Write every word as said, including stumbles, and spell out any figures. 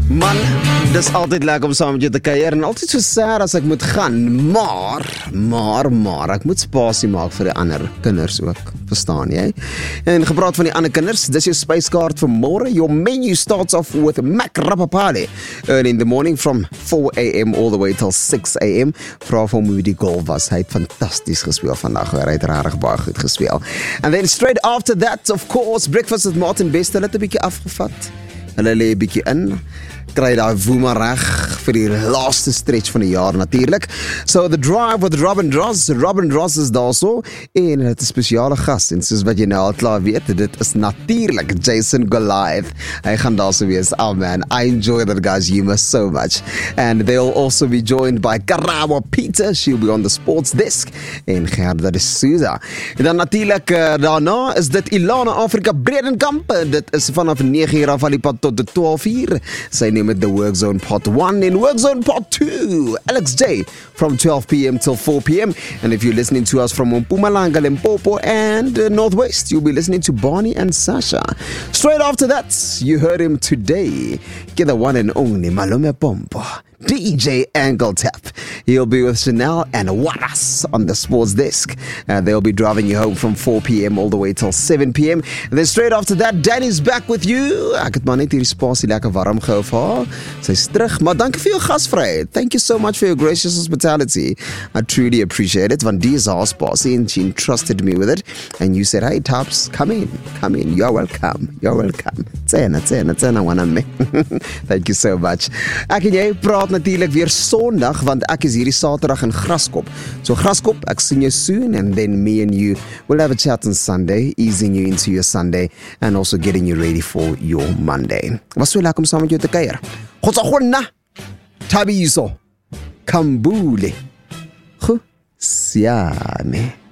Man, dis altyd lekker om saam met jou te kuier en altyd so sad as ek moet gaan, maar, maar, maar, ek moet spasie maak vir die ander kinders ook, verstaan jy? En gepraat van die ander kinders, dis jou spyskaart vir môre. Your menu starts off with Mac Rapapale early in the morning from four a.m. all the way till six a.m. Vra vir hom hoe die goal was, hy het fantasties gespeel vandag, hy het rarig baie goed gespeel. And then straight after that, of course, Breakfast with Martin Best, hulle het 'n bietjie afgevat, hulle lê 'n bietjie in, kry daar woema reg vir die laaste stretch van die jaar natuurlik. So the drive with Robin Dross, Robin Dross is daar so, en het 'n spesiale gas, en soos wat jy nou al klaar weet, dit is natuurlik Jason Goliath. Hy gaan daar so wees. Oh man, I enjoy that guy's humor so much. And they'll also be joined by Karabo Peter, she'll be on the sports desk, en Gerda de Souza. En dan natuurlik uh, daarna is dit Ilana Afrika Bredenkamp, dit is vanaf nege uur af van die pad tot de twaalf uur. Sy neem het the Work Zone Part one and Work Zone Part two. Alex J from twelve p.m. till four p.m. And if you're listening to us from Mpumalanga, Limpopo and uh, Northwest, you'll be listening to Barney and Sasha. Straight after that, you heard him today. Get the one and only Malume Pompo, D J Angle Tap. He'll be with Chanel and Waras on the sports desk. Uh, they'll be driving you home from four p.m. all the way till seven p.m. And then straight after that, Danny's back with you. Ek het maar net hierdie spasie lekker warm gehou vir haar. Sy's terug, maar dankie vir jou gasvryheid. Thank you so much for your gracious hospitality. I truly appreciate it. Want die is haar spasie and she entrusted me with it. And you said, hey Taps, come in, come in. You're welcome, you're welcome. Tsena, tsena, tsena wana me. Thank you so much. Ek en jy praat natuurlijk weer Sondag, want ek is hierdie Saterdag in Graskop. So Graskop, ek sien jou soon, and then me and you will have a chat on Sunday, easing you into your Sunday, and also getting you ready for your Monday. Was so lekker om saam met jou te kuier. Gotsagonna, Tabiso, Kambule, Go, Siame.